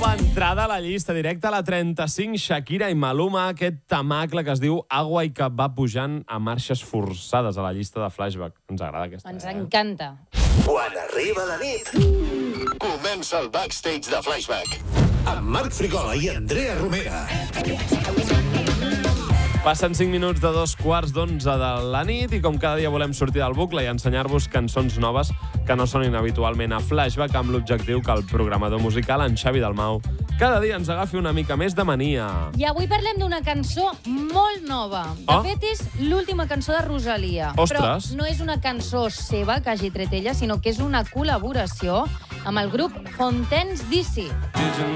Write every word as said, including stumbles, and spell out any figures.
Nova entrada a la llista, directa a la trenta-cinc, Shakira i Maluma, aquest tamacle que es diu Agua i que va pujant a marxes forçades a la llista de Flashback. Ens agrada aquesta, Ens eh? encanta. Quan arriba la nit, comença el backstage de Flashback. Amb Marc Frigola i Andrea Romera. Passen cinc minuts de dos quarts d'onze de la nit i com cada dia volem sortir del bucle i ensenyar-vos cançons noves que no sonin habitualment a Flashback amb l'objectiu que el programador musical, en Xavi Dalmau, cada dia ens agafi una mica més de mania. I avui parlem d'una cançó molt nova. De Oh. fet, és l'última cançó de Rosalia. Ostres. Però no és una cançó seva que hagi tret ella, sinó que és una col·laboració amb el grup Fontaines D C.